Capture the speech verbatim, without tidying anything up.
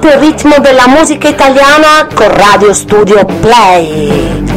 proprio il ritmo della musica italiana con Radio Studio Play.